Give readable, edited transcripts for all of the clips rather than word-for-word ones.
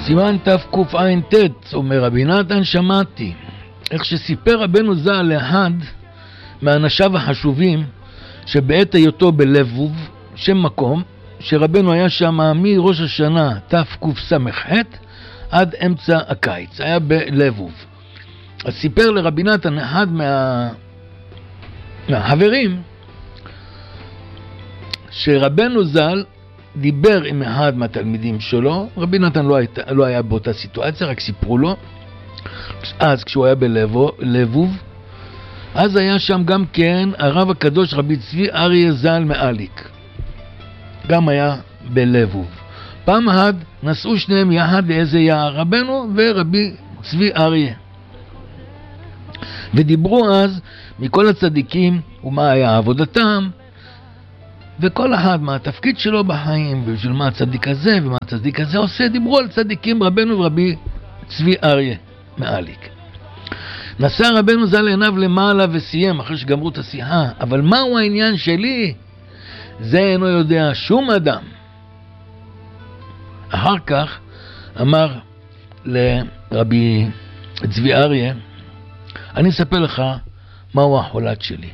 סימן תקע"ט, אומר רבי נתן, שמעתי איך שסיפר רבנו ז"ל לאחד מאנשיו החשובים שבעת היותו בלבוב, שם מקום שרבנו היה שם מראש השנה תקס"ח עד אמצע הקיץ, היה בלבוב. אז סיפר לרבי נתן אחד מהחברים שרבנו ז"ל דיבר עם אחד מהתלמידים שלו. רבי נתן לא היה באותה סיטואציה, רק סיפרו לו. אז כשהוא היה בלבוב, אז היה שם גם כן הרב הקדוש רבי צבי אריה ז"ל מאליק, גם היה בלבוב. פעם אחת נסעו שניהם יחד לאיזה יער, רבנו ורבי צבי אריה, ודיברו אז מכל הצדיקים ומה היה עבודתם, וכל אחד מה התפקיד שלו בחיים, ובשביל מה הצדיק הזה ומה הצדיק הזה עושה. דיברו על צדיקים, רבנו ורבי צבי אריה מאליק. נשא רבנו ז"ל עיניו למעלה וסיים אחרי שגמרו את השיחה. אבל מהו העניין שלי? זה אינו יודע שום אדם. אחר כך אמר לרבי צבי אריה, אני אספר לך מהו החולת שלי.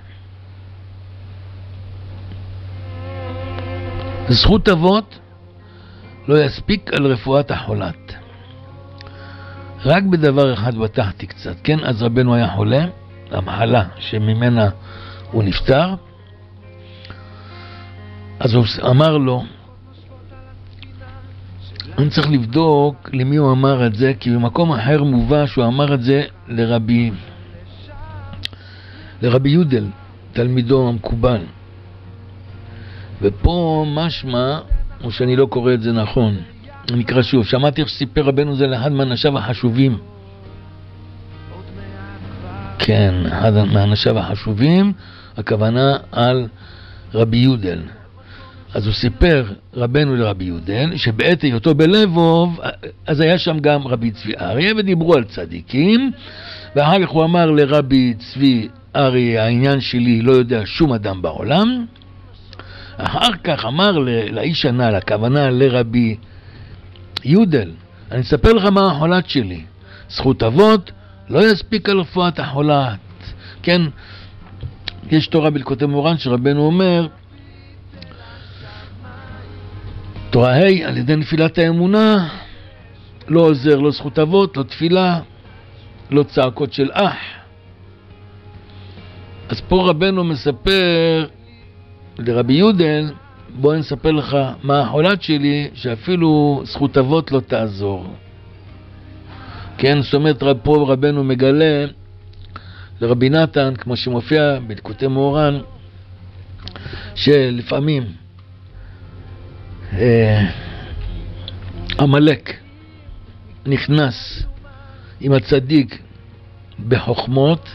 זכות אבות לא יספיק על רפואת החולת. רק בדבר אחד בטחתי קצת. כן, אז רבנו היה חולה, המחלה שממנה הוא נפטר. אז הוא אמר לו, אני צריך לבדוק למי הוא אמר את זה, כי במקום אחר מובא שהוא אמר את זה לרבי יודל, תלמידו המקובל. ופה משמע, או שאני לא קורא את זה נכון, אני אקרא שוב. שמעתי איך שסיפר רבנו זה לאחד מאנשיו החשובים. כן, אחד מאנשיו החשובים, הכוונה על רבי יודל. אז הוא סיפר רבנו לרבי יודל, שבעת היותו בלבוב, אז היה שם גם רבי צבי אריה, ודיברו על צדיקים, ואחר כך הוא אמר לרבי צבי אריה, העניין שלי לא יודע שום אדם בעולם. אחר כך אמר לאיש הנ"ל, הכוונה לרבי יודל, אני אספר לך מה החולת שלי. זכות אבות לא יספיק על רפואת החולת. כן, יש תורה בליקוטי מורן שרבנו אומר, תורה ה' על ידי נפילת האמונה לא עוזר, לא זכות אבות, לא תפילה, לא צעקות של אח. אז פה רבנו מספר לרבי יודל, בוא נספר לך מה החולת שלי, שאפילו זכות אבות לא תעזור. כן, זאת אומרת, פה רבנו מגלה לרבי נתן, כמו שמופיע בליקוטי מורן, שלפעמים עמלק נכנס עם הצדיק בחוכמות,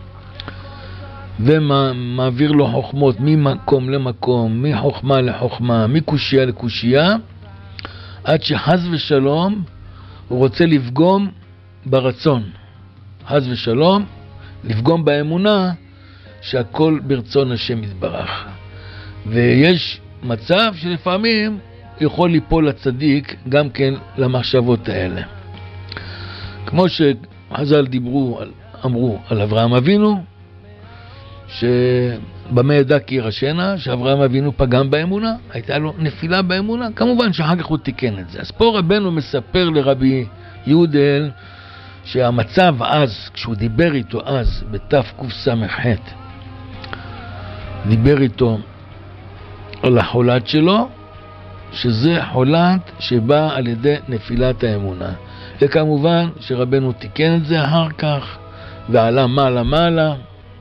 ומעביר לו חוכמות ממקום למקום, מחוכמה לחוכמה, מקושייה לקושייה, עד שחז ושלום הוא רוצה לפגום ברצון, חז ושלום לפגום באמונה שהכל ברצון השם יתברך. ויש מצב שלפעמים יכול ליפול לצדיק גם כן למחשבות האלה, כמו שחז"ל אמרו על אברהם אבינו, שבמה ידע כי ירשנה, שאברהם אבינו פגם באמונה, הייתה לו נפילה באמונה, כמובן שאחר כך הוא תיקן את זה. אז פה רבנו מספר לרבי יודל שהמצב אז, כשהוא דיבר איתו אז בתקס"ח, דיבר איתו על החולת שלו, שזה חולת שבאה על ידי נפילת האמונה. וכמובן שרבנו תיקן את זה אחר כך ועלה מעלה,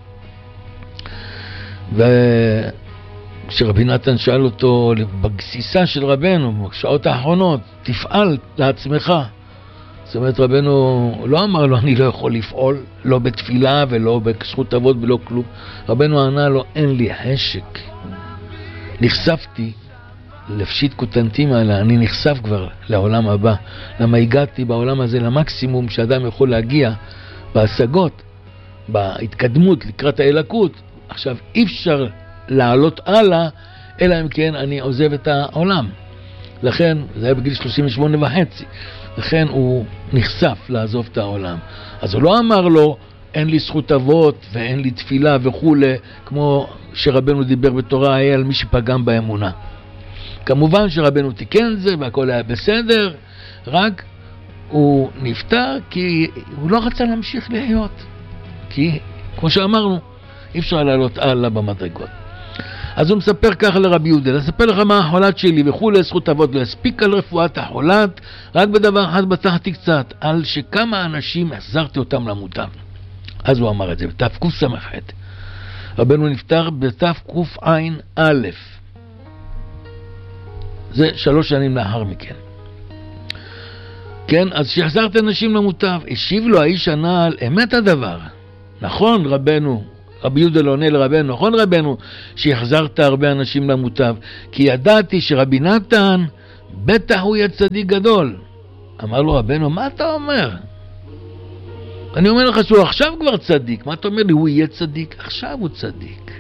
וכשרבי נתן שאל אותו בגסיסה של רבנו בשעות האחרונות, תפעל לעצמך. זאת אומרת, רבנו לא אמר לו אני לא יכול לפעול, לא בתפילה ולא בזכות אבות ולא כלום. רבנו ענה לו, אין לי חשק, נחשפתי לפשיט קוטנטים האלה, אני נחשף כבר לעולם הבא. למה הגעתי בעולם הזה למקסימום שאדם יכול להגיע בהשגות, בהתקדמות לקראת האלוקות. עכשיו אי אפשר לעלות הלאה אלא אם כן אני עוזב את העולם. לכן זה היה בגיל 38.5. לכן הוא נחשף לעזוב את העולם. אז הוא לא אמר לו, אין לי זכות אבות ואין לי תפילה וכו', כמו שרבנו דיבר בתורה, היה על מי שפגם באמונה. כמובן שרבנו תיקן זה והכל היה בסדר, רק הוא נפטר כי הוא לא רצה להמשיך לחיות. כי, כמו שאמרנו, אי אפשר לעלות הלאה במדרגות. אז הוא מספר ככה לרבי יהודה, אספר לך מה החולת שלי וכו', זכות אבות לא הספיק על רפואת החולת, רק בדבר אחד בטחתי קצת, על שכמה אנשים החזרתי אותם למוטב. אז הוא אמר את זה, בתקס"ח. רבנו נפטר בתקע"א. זה 3 שנים לאחר מכן. כן, אז שהחזרת אנשים למוטב, השיב לו האיש הנעל, אמת הדבר. נכון רבנו, רבי יהודה לא עונה לרבנו, נכון רבנו, שהחזרת הרבה אנשים למוטב, כי ידעתי שרבי נתן, בטח הוא יהיה צדיק גדול. אמר לו רבנו, מה אתה אומר? אני אומר לך שהוא עכשיו כבר צדיק, מה אתה אומר לי? הוא יהיה צדיק? עכשיו הוא צדיק.